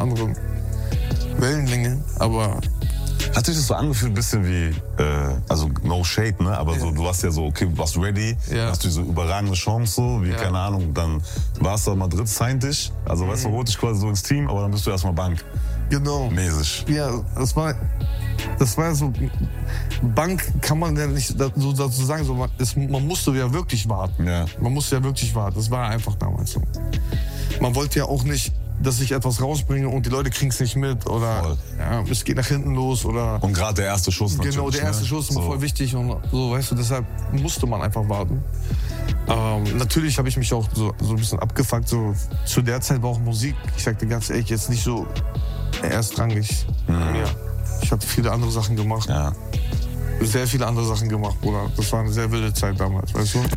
anderen Wellenlänge, aber... Hat sich das so angefühlt, ein bisschen wie, also no shade, ne? Aber so, du warst ja so, okay, warst ready, hast du diese überragende Chance, so, wie, keine Ahnung, dann warst du Madrid, signed dich, also weißt du, holt dich quasi so ins Team, aber dann bist du erstmal Bank. Genau. Mäßig. Ja, das war so, Bank kann man ja nicht so dazu sagen, so, man musste ja wirklich warten. Ja. Man musste ja wirklich warten, das war einfach damals so. Man wollte ja auch nicht, dass ich etwas rausbringe und die Leute kriegen es nicht mit oder es geht nach hinten los oder... Und gerade der erste Schuss natürlich. Genau, der erste Schuss ist voll wichtig und so, weißt du, deshalb musste man einfach warten. Natürlich habe ich mich auch so ein bisschen abgefuckt, so zu der Zeit war auch Musik, ich sagte ganz ehrlich, jetzt nicht so erstrangig. Ja. Ich hatte viele andere Sachen gemacht. Ja. Sehr viele andere Sachen gemacht, Bruder. Das war eine sehr wilde Zeit damals, weißt du?